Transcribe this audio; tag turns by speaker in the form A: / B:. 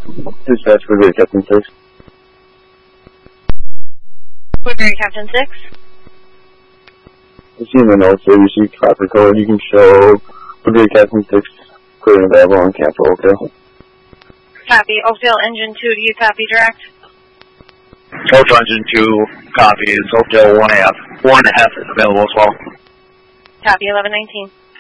A: Dispatch for Great Captain 6.
B: Woodbury Captain 6.
A: I see in the notes there you see copper code. You can show Woodbury Captain 6 clear and available on Camp Oakdale.
B: Copy. Oakdale Engine 2, do you copy direct?
C: Oakdale Engine 2 copies. Oakdale 1.5 is available as well.
B: Copy. 1119.